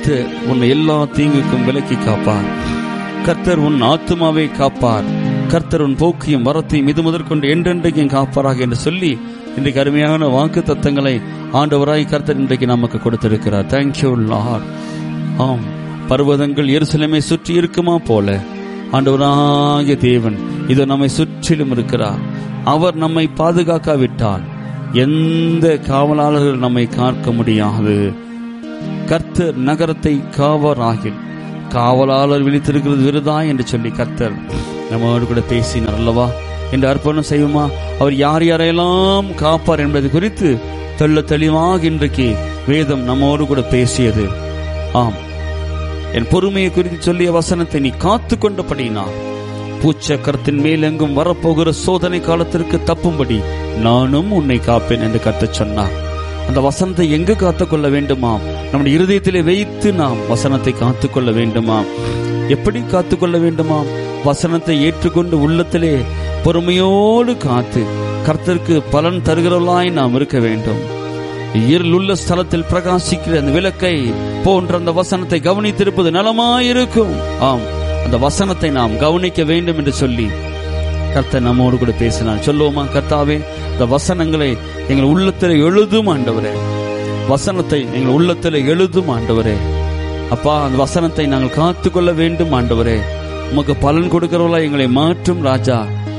கர்த்தர் உன்னை எல்லா தீங்குக்கும் விலக்கி காப்பார். கர்த்தர் உன் ஆத்துமாவை காப்பார். கர்த்தர் உன் போக்கையும் வரத்தையும் இது முதற்கொண்டு என்றென்றைக்கும் காப்பாராக என்று சொல்லி இன்றைக்கு அருமையான வாக்கு தத்தங்களை ஆண்டவராய் கர்த்தர் இன்றைக்கு நமக்கு கொடுத்திருக்கிறார். Thank you Lord. ஆம், பர்வதங்கள் எருசலேமை சுற்றி இருக்குமா போல ஆண்டவராகிய தேவன் இதோ நம்மை சுற்றிலும் இருக்கிறார். அவர் நம்மை பாதுகாக்காவிட்டால் எந்த காவலாளர்கள் நம்மை காக்க முடியாது. கர்த்தர் நகரத்தை காவராகில் காவலாளர் விழித்திருக்கிறது விருதா என்று சொல்லி கர்த்தர் நம்மோடு கூட பேசினார் அல்லவா? என்று அர்ப்பணம் செய்வோமா? அவர் யார் யாரையெல்லாம் காப்பார் என்பது குறித்து தெள்ள தெளிவாக இன்றைக்கு வேதம் நம்மோடு கூட பேசியது. ஆம், என் பொறுமையை குறித்து சொல்லிய வசனத்தை நீ காத்து கொண்டபடியினால் பூச்சக்கரத்தின் மேல் எங்கும் வரப்போகிற சோதனை காலத்திற்கு தப்பும்படி நானும் உன்னை காப்பேன் என்று கர்த்தர் சொன்னார். அந்த வசனத்தை எங்கு காத்துக்கொள்ள வேண்டுமாம்? நம்முடைய இருதயத்திலே வைத்து நாம் வசனத்தை காத்துக்கொள்ள வேண்டுமாம். எப்படி காத்துக்கொள்ள வேண்டுமாம்? வசனத்தை ஏற்றுக்கொண்டு உள்ளத்திலே பொறுமையோடு காத்து கர்த்தருக்கு பலன் தருகிறவர்களாய் நாம் இருக்க வேண்டும். இருளுள்ள ஸ்தலத்தில் பிரகாசிக்கிற அந்த விளக்கை போன்ற அந்த வசனத்தை கவனித்திருப்பது நலமாயிருக்கும். ஆம், அந்த வசனத்தை நாம் கவனிக்க வேண்டும் என்று சொல்லி கர்த்தர் நம்மோடு கூட பேசினார். சொல்லுவோமா? கர்த்தாவே, இந்த வசனங்களை எங்கள் உள்ளத்தில் எழுதும் ஆண்டவரே, வசனத்தை எங்கள் உள்ளத்தில் எழுதும் ஆண்டவரே. அப்பா, அந்த வசனத்தை நாங்கள் காத்துக்கொள்ள வேண்டும் ஆண்டவரே. உமக்கு பலன் கொடுக்கிறவர்களா எங்களை மாற்றும் ராஜா.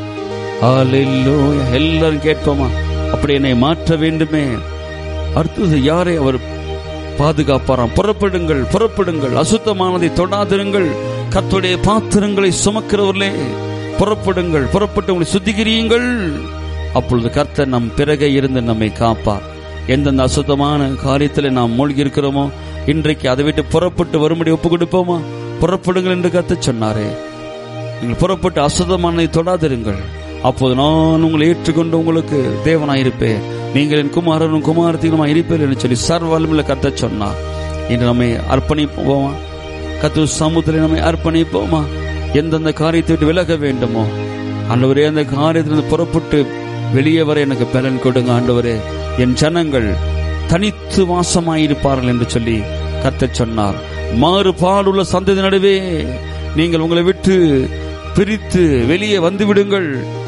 ஹல்லேலூயா. எல்லாரும் கேட்போமா? அப்படி என்னை மாற்ற வேண்டுமே. அடுத்தது யாரை அவர் பாதுகாப்பாராம்? புறப்படுங்கள், புறப்படுங்கள், அசுத்தமானதை தொடாதிருங்கள், கர்த்தருடைய பாத்திரங்களை சுமக்கிறவர்களே புறப்படுங்கள், புறப்பட்டு உங்களை சுத்திகரியுங்கள். அப்பொழுது கர்த்தர் நம் பிறகே இருந்து நம்மை காப்பார். எந்தெந்த அசுத்தமான காரியத்தில் நாம் மூழ்கி இருக்கிறோமோ இன்றைக்கு அதை விட்டு புறப்பட்டு வரும்படி ஒப்பு கொடுப்போமா? புறப்படுங்கள் என்று கர்த்தர் சொன்னாரே. நீங்கள் புறப்பட்டு அசுத்தமானதை தொடாதிருங்கள், அப்போது நான் உங்களை ஏற்றுக்கொண்டு உங்களுக்கு தேவனாயிருப்பேன், நீங்கள் என் குமாரனும் குமாரத்தினுமாய் இருப்பீர்கள் என்று சொல்லி சர்வவல்லமையுள்ள கர்த்தர் சொன்னார். இன்று நம்மை அர்ப்பணிப்போமா? கர்த்தர் சமூகத்தில் நம்மை அர்ப்பணிப்போமா? எந்தெந்த காரியத்தை விட்டு விலக வேண்டுமோ ஆண்டவரே, அந்த காரியத்திலிருந்து புறப்பட்டு வெளியே வர எனக்கு பலன் கொடுங்க ஆண்டவரே. என் ஜனங்கள் தனித்து வாசமாயிருப்பார்கள் என்று சொல்லி கர்த்தர் சொன்னார். மாறுபாடுள்ள சந்ததி நடுவே நீங்கள் உங்களை விட்டு பிரித்து வெளியே வந்து விடுங்கள்,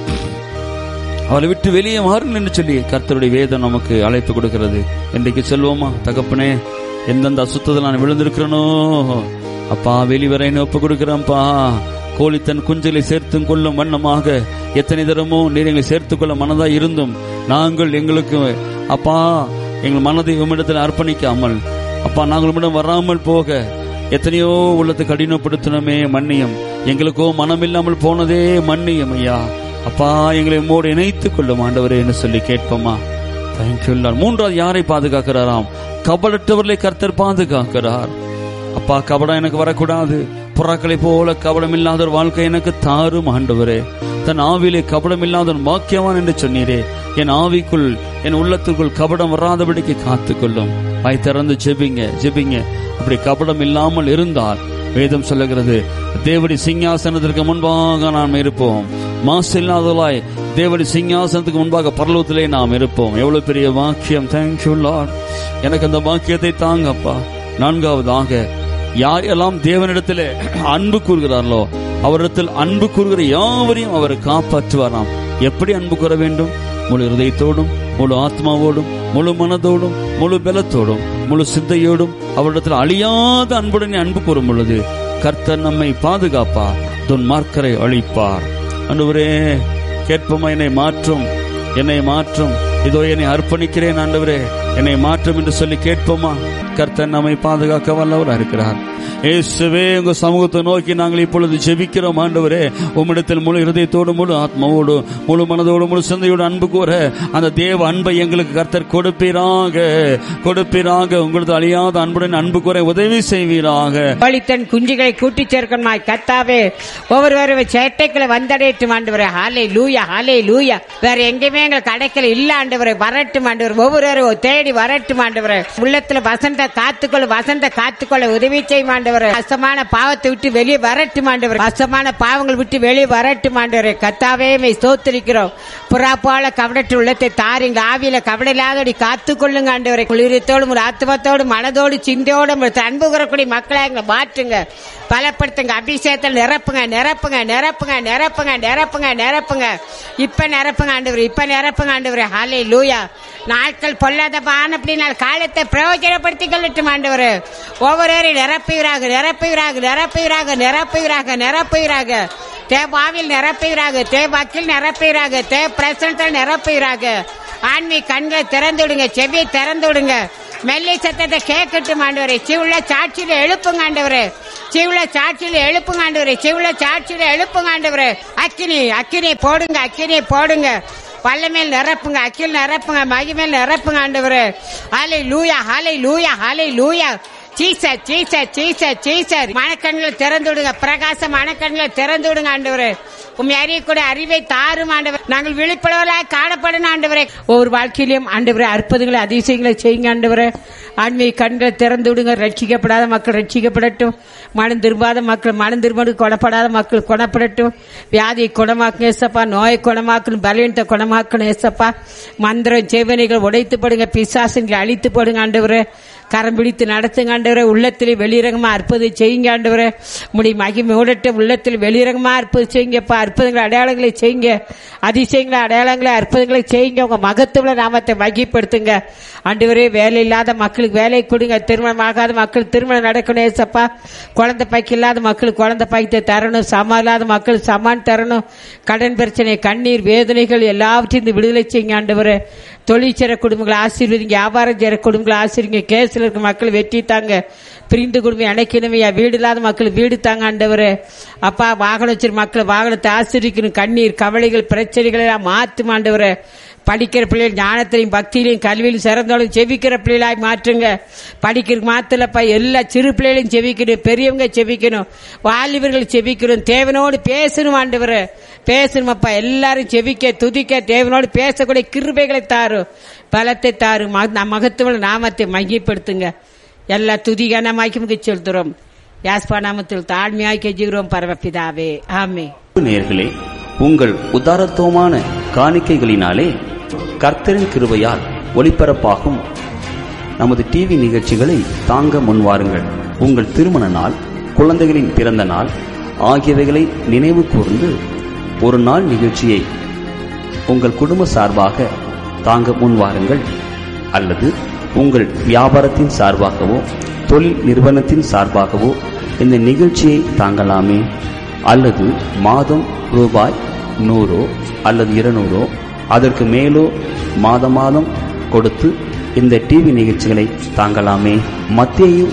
அவளை விட்டு வெளியே மாறுங்கள் என்று சொல்லி கர்த்தருடைய வேதம் நமக்கு அழைப்பு கொடுக்கிறது. இன்றைக்கு சொல்வோமா? தகப்பனே, எந்தெந்த அசுத்தத்தில் நான் விழுந்திருக்கிறேனோ அப்பா, வெளிவரை ஒப்பு கொடுக்கிறேன்ப்பா. கோழி தன் குஞ்சலை சேர்த்தும் கொள்ளும் வண்ணமாக எத்தனை தரமோ நீர் எங்களை சேர்த்துக் கொள்ள மனதாய் இருந்தும் நாங்கள் எங்களுக்கு அப்பா எங்கள் மனதை உம்மிடத்தில் அர்ப்பணிக்காமல் அப்பா நாங்கள் உம்மிடம் வராமல் போக எத்தனையோ உள்ளத்தை கடினப்படுத்தினமே மன்னியம். எங்களுக்கோ மனமில்லாமல் போனதே மன்னியம் ஐயா. அப்பா, எங்களை உம்மோடு இணைத்துக் கொள்ளும் ஆண்டவரே என்று சொல்லி கேட்போமா? Thank you Lord. மூன்றாவது யாரை பாதுகாக்கிறாராம்? கபடற்றவர்களை கர்த்தர் பாதுகாக்கிறார். அப்பா, கபடம் எனக்கு வரக்கூடாது, புறாக்களை போல கபடம் இல்லாத ஒரு வாழ்க்கை எனக்கு தாரும் ஆண்டவரே. தன் ஆவிலே கபடம் இல்லாத பாக்கியவான் என்று சொன்னீரே. என் ஆவிக்குள் என் உள்ளத்திற்குள் கபடம் வராதபடிக்கு காத்துக்கொள்ளும். வாய் திறந்து ஜெபிங்க, ஜெபிங்க. அப்படி கபடம் இல்லாமல் இருந்தால் வேதம் சொல்லுகிறது, தேவனுடைய சிங்காசனத்திற்கு முன்பாக நாம் இருப்போம். மாசு இல்லாதவளாய் தேவனுடைய சிங்காசனத்துக்கு முன்பாக பரலோகத்திலே நாம் இருப்போம். எவ்வளவு பெரிய வாக்கியம்! Thank you Lord. எனக்கு அந்த வாக்கியத்தை தாங்கப்பா. நான்காவதாக, யாரெல்லாம் தேவனிடத்திலே அன்பு கூறுகிறார்களோ அவரிடத்தில் அன்பு கூறுகிற யாவரையும் அவர் காப்பாற்றுவாராம். எப்படி அன்பு கூற வேண்டும்? முழு இருதயத்தோடும், முழு ஆத்மாவோடும், முழு மனதோடும், முழு பலத்தோடும், முழு சிந்தையோடும் அவரிடத்தில் அழியாத அன்புடனே அன்பு கூறும் பொழுது கர்த்தர் நம்மை பாதுகாப்பார், துன்மார்க்கரை அழிப்பார். ஆண்டவரே, கேட்போமா? என்னை மாற்றும், என்னை மாற்றும், இதோ என்னை அர்ப்பணிக்கிறேன் ஆண்டவரே, என்னை மாற்றும் என்று சொல்லி கேட்போமா? கர்த்தர் நம்மை பாதுகாக்க வல்லவராக இருக்கிறார். இயேசுவே, உங்க சமூகத்தை நோக்கி நாங்கள் இப்பொழுது ஜெபிக்கிறோம் ஆண்டவரே. உம்மிடத்தில் முழு இருதயத்தோடு, முழு ஆத்மாவோடு, முழு மனதோடு, முழு சிந்தையோடு அன்பு கூற அந்த தேவ அன்பை எங்களுக்கு கர்த்தர் கொடுப்பீராக, கொடுப்பீராக. உங்களுக்கு அழியாத அன்புடன் அன்பு கூற உதவி செய்வீராக. தன் குஞ்சுகளை கூட்டி சேர்க்கணுமாய் கர்த்தாவே, ஒவ்வொருவரும் சேட்டைகளை வந்தடையட்டும் ஆண்டவரே. ஹாலே லூயா, ஹாலே லூயா. வேற எங்கேயுமே எங்களுக்கு அடைக்கல இல்ல ஆண்டவரே. வரட்டும் ஆண்டவர், ஒவ்வொருவரும் தேடி வரட்டும் ஆண்டவரே. உள்ளத்துல வசந்த காத்துக்கொள்ள, வசந்த காத்துக்கொள்ள உதவி செய்யும் ஆண்டவரே. கஷ்டமான பாவத்தை விட்டு வெளியே வரட்டும் ஆண்டவரே. கஷ்டமான பாவங்கள் விட்டு வெளியே வரட்டும் ஆண்டவரே. கர்த்தாவே ஸ்தோத்திரிக்கிறோம். புறா போல கவடற்ற உள்ளத்தை தாரிங்க, ஆவியில கவடையில்லாதபடி காத்துக்கொள்ளுங்க ஆண்டவரே. குளிரத்தோடும் ஆத்மத்தோடும் மனதோடு சிந்தையோடும் அன்பு கூறக்கூடிய மக்களை எங்களை மாற்றுங்க, பலப்படுத்துங்க, அபிஷேகத்தில் நிரப்புங்க நிரப்புங்க நிரப்புங்க நிரப்புங்க நிரப்புங்க நிரப்புங்க. இப்ப நிரப்புங்க ஆண்டவரே, இப்ப நிரப்புங்க ஆண்டவரே. ஹல்லேலூயா. நாட்கள் பொல்லாத பானப்படினால் காலத்தை பிரயோஜனப்படுத்திக் கொள்ளட்டும் ஆண்டவரே. ஒவ்வொருவரையும் நிரப்புகிறாக நிரப்புகிறாக நிரப்புகிறாக நிரப்புகிறாக நிரப்புகிறாக. தேவாவில் நிரப்புகிறாக, தேவாக்கில் நிரப்புகிறாக, தேவ பிரசனத்தில் நிரப்புகிறாக. ஆன்மீக கண்களை திறந்து விடுங்க, செவியை திறந்து விடுங்க. மெல்லை சத்தத்தை கேட்கட்டும் ஆண்டவரே. சிவுள்ள சாட்சியில எழுப்புங்க ஆண்டவரே, சிவுள்ள சாட்சியில எழுப்புங்க ஆண்டவரே, சிவுள்ள சாட்சியில எழுப்புங்க ஆண்டவரே. அக்கினி அக்கினி போடுங்க, அக்கினி போடுங்க. பல்லமேல் நிரப்புங்க, அக்கில் நிரப்புங்க, மகிமேல் நிரப்புங்க ஆண்டவரே. ஹல்லேலூயா ஹல்லேலூயா ஹல்லேலூயா. Caesar Caesar Caesar Caesar. மனக்கண்களை திறந்து விடுங்க, பிரகாச மனக்கண்களை திறந்து விடுங்க ஆண்டவரே. உண்மை அறியக்கூடிய அறிவை தாரும் ஆண்டவர். நாங்கள் விழிப்புணர்வலாக காணப்படணும் ஆண்டவரே. ஒவ்வொரு வாழ்க்கையிலும் ஆண்டவரே அற்புதங்களை அதிசயங்களை செய்யுங்க ஆண்டவரே. ஆன்மீக கண்களை திறந்து விடுங்க. ரட்சிக்கப்படாத மக்கள் ரட்சிக்கப்படட்டும், மனம் திரும்பாத மக்கள் மனம் திரும்ப, கொடப்படாத மக்கள் கொடப்படட்டும். வியாதியை குணமாக்கணும் ஏசப்பா, நோயை குணமாக்கணும், பலவீனத்தை குணமாக்கணும் ஏசப்பா. மந்திரம் சேவனைகள் உடைத்து போடுங்க, பிசாசுகளை அழித்து போடுங்க ஆண்டவரே. கரம் பிடித்து நடத்துங்க ஆண்டவரே. உள்ளத்தில் வெளிரங்கமா அற்புதம் செய்யுங்க ஆண்டவரே. முடியும் மகிமை ஓடட்டு உள்ளத்தில் வெளிரங்கமா அற்புதம் செய்யுங்கப்பா. அற்புதங்களை அடையாளங்களை செய்யுங்க, அதிசயங்களை அடையாளங்களை அற்புதங்களை செய்யுங்க. உங்க மகத்துவ நாமத்தை மகிப்படுத்துங்க ஆண்டவரே. வேலை இல்லாத மக்களுக்கு வேலை கொடுங்க, திருமணம் ஆகாத மக்களுக்கு திருமணம் நடக்கணும் ஏசப்பா. குழந்தை பாய்க்கு இல்லாத மக்களுக்கு குழந்தை பாய்க்கத்தை தரணும், சமா இல்லாத மக்களுக்கு சமான் தரணும். கடன் பிரச்சனை, கண்ணீர், வேதனைகள் எல்லாவற்றையும் விடுதலை செய்யுங்க ஆண்டவரே. தொழிற்சர குடும்பங்களை ஆசீர்வதிங்க, வியாபாரம் செய்கிற குடும்பங்களை ஆசீர்வதிங்க. கேஸில் இருக்க மக்கள் வெற்றி தாங்க, பிரிந்து குடும்பம் இணைக்கணுமையா. வீடு இல்லாத மக்கள் வீடு தாங்க ஆண்டவரே. அப்பா வாகனம் வச்சிருக்க மக்கள் வாகனத்தை ஆசீர்வதிக்கணும். கண்ணீர், கவலைகள், பிரச்சனைகள் எல்லாம் மாற்றும் ஆண்டவரே. படிக்கிற பிள்ளைகள் ஞானத்திலையும் பக்தியிலையும் கல்வியிலும் சிறந்தோடும் செவிக்கிற பிள்ளைகளாய் மாற்றுங்க. படிக்கிறதுக்கு மாத்திரப்பா, எல்லா சிறு பிள்ளைகளையும் செவிக்கணும், பெரியவங்க செவிக்கணும், வாலிபர்கள் செவிக்கணும். தேவனோடு பேசணும் ஆண்டவரே, பேசணும் அப்பா. எல்லாரும் செவிக்க துதிக்க தேவனோடு பேசக்கூடிய கிருபைகளை தாரும், பலத்தை தாரும். மகத்துவ நாமத்தை மையப்படுத்துங்க. எல்லா துதிகான மைக்கு செலுத்துறோம். யாஸ்பா நாமத்தில் தாழ்மையாய் கெஞ்சுகிறோம் பரமபிதாவே, ஆமென். நேயர்களே, உங்கள் உதாரத்துவமான காணிக்கைகளினாலே கர்த்தரின் கிருபையால் ஒளிபரப்பாகும் நமது டிவி நிகழ்ச்சிகளை தாங்க முன்வாருங்கள். உங்கள் திருமண நாள், குழந்தைகளின் பிறந்த நாள் ஆகியவைகளை நினைவு கூர்ந்து ஒரு நாள் நிகழ்ச்சியை உங்கள் குடும்ப சார்பாக தாங்க முன்வாருங்கள். அல்லது உங்கள் வியாபாரத்தின் சார்பாகவோ தொழில் நிறுவனத்தின் சார்பாகவோ இந்த நிகழ்ச்சியை தாங்கலாமே. அல்லது மாதம் ரூபாய் 100 அல்லது 200 அதற்கு மேலோ மாதம் மாதம் கொடுத்து இந்த டிவி நிகழ்ச்சிகளை தாங்கலாமே. மத்தேயு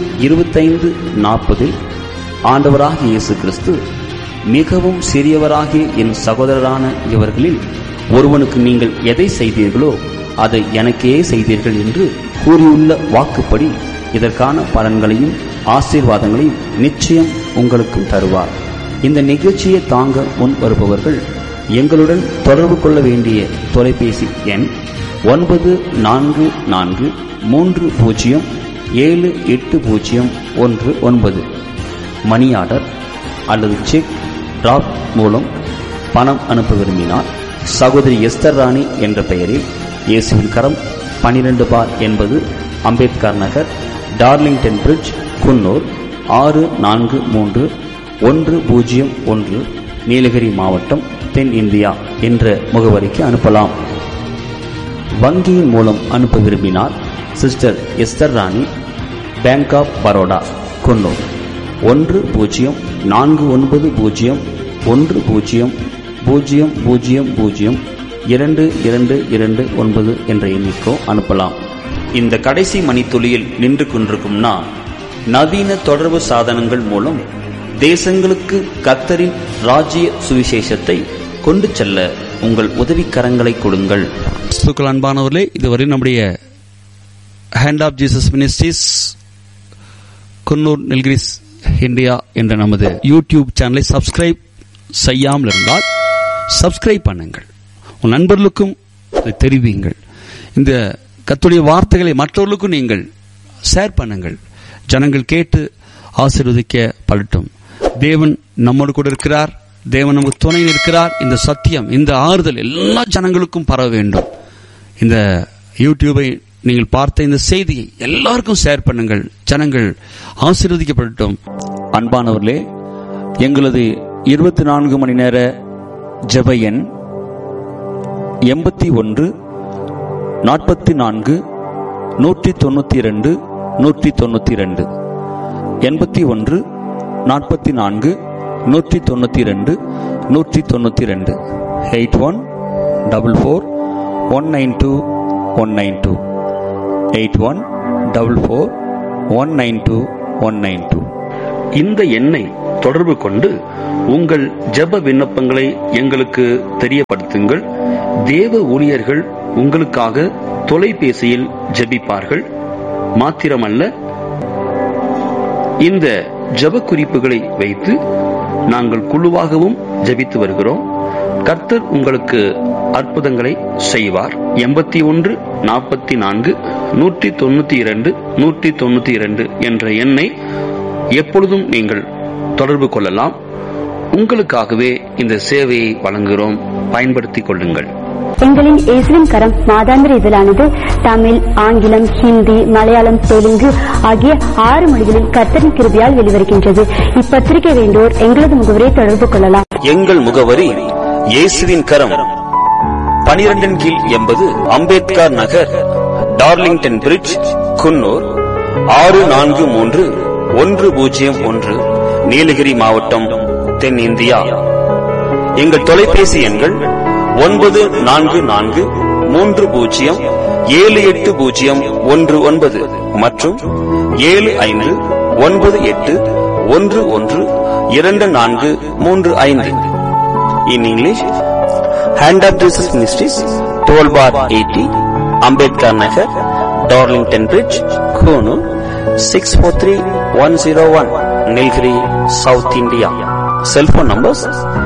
25:40 ஆண்டவராகிய இயேசு கிறிஸ்து, மிகவும் சிறியவராகிய என் சகோதரரான இவர்களில் ஒருவனுக்கு நீங்கள் எதை செய்தீர்களோ அதை எனக்கே செய்தீர்கள் என்று கூறியுள்ள வாக்குப்படி இதற்கான பலன்களையும் ஆசீர்வாதங்களையும் நிச்சயம் உங்களுக்கும் தருவார். இந்த நிகழ்ச்சியை தாங்க முன் வருபவர்கள் எங்களுடன் தொடர்பு கொள்ள வேண்டிய தொலைபேசி எண் 9440780119. மணி ஆர்டர் அல்லது செக் டிராப் மூலம் பணம் அனுப்ப விரும்பினார் சகோதரி எஸ்தர் ராணி என்ற பெயரில் இயேசுவின் கரம் 12/80 அம்பேத்கர் நகர், டார்லிங்டன் பிரிட்ஜ், குன்னூர் 643101, நீலகிரி மாவட்டம், தென் இந்தியா என்ற முகவரிக்கு அனுப்பலாம். வங்கியின் மூலம் அனுப்ப விரும்பினார் sister Esther Rani, bank of Baroda, Coonoor 1049002229 என்ற எண்ணிக்கோ அனுப்பலாம். இந்த கடைசி மணித்துளியில் நின்று கொண்டிருக்கும் நான், நவீன தொடர்பு சாதனங்கள் மூலம் தேசங்களுக்கு கர்த்தரின் ராஜ்ய சுவிசேஷத்தை கொண்டு செல்ல உங்கள் உதவிக்கரங்களை கொடுங்கள். அன்பானவர்களே, இதுவரை நம்முடைய hand of Jesus ministries Coonoor, Nilgiris, India என்ற நமது யூடியூப் சேனலை சப்ஸ்கிரைப் செய்யாமல் இருந்தால் சப்ஸ்கிரைப் பண்ணுங்கள். உன் நண்பர்களுக்கும் தெரிவியுங்கள். இந்த கர்த்தருடைய வார்த்தைகளை மற்றவர்களுக்கும் நீங்கள் ஷேர் பண்ணுங்கள். ஜனங்கள் கேட்டு ஆசீர்வதிக்கப்படட்டும். தேவன் நம்மோடு கூட இருக்கிறார். தேவன் நமக்கு துணை இருக்கிறார். இந்த சத்தியம், இந்த ஆறுதல் எல்லா ஜனங்களுக்கும் பரவ வேண்டும். இந்த யூடியூபை நீங்கள் பார்த்த இந்த செய்தியை எல்லாருக்கும் ஷேர் பண்ணுங்கள். ஜனங்கள் ஆசீர்வதிக்கப்படட்டும். அன்பானவர்களே, எங்களது 24 மணி நேர ஜெப எண் 81 44 192 192 81 44 192 192 8144 192 192 8144 192 192. இந்த எண்ணை தொடர்பு கொண்டு உங்கள் ஜெப விண்ணப்பங்களை எங்களுக்கு தெரியப்படுத்துங்கள். தேவ ஊழியர்கள் உங்களுக்காக தொலைபேசியில் ஜெபிப்பார்கள். மாத்திரமல்ல, இந்த ஜெப குறிப்புகளை வைத்து நாங்கள் குழுவாகவும் ஜெபித்து வருகிறோம். கர்த்தர் உங்களுக்கு அற்புதங்களை செய்வார். 81 44 192 192 என்ற எண்ணை எப்பொழுதும் நீங்கள் தொடர்பு கொள்ளலாம். உங்களுக்காகவே இந்த சேவையை வழங்குகிறோம். பயன்படுத்திக் கொள்ளுங்கள். எங்களின் இயேசுவின் கரம் மாதாந்திர இதழானது தமிழ், ஆங்கிலம், ஹிந்தி, மலையாளம், தெலுங்கு ஆகிய 6 மொழிகளில் கர்த்தரின் கிருபையால் வெளிவருகின்றது. இப்பத்திரிகை வேண்டோர் எங்களது முகவரியை தொடர்பு கொள்ளலாம். எங்கள் முகவரி இயேசுவின் கரம், 12 கீழ் 80 அம்பேத்கர் நகர், டார்லிங்டன் பிரிட்ஜ், குன்னூர் 643101, நீலகிரி மாவட்டம், தென்னிந்தியா. எங்கள் தொலைபேசி எண்கள் 9430780119 மற்றும் 7598112435. In English, Hand of Jesus Ministries, 12/80, Ambedkar Nagar, Darlington Bridge, Konoor, 643101, Nilgiri, South India. Cell phone numbers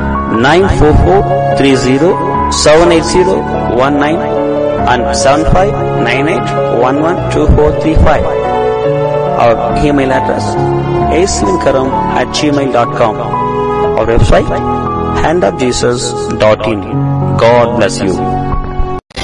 944307801 and 7598112435. Our email address aswinkaram@gmail.com. Our website handofjesus.in. God bless you.